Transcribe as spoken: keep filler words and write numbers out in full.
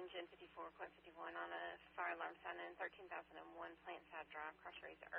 engine fifty-four, point fifty-one on a fire alarm sound in thirteen thousand one Plant Side Drive, Cross Rays,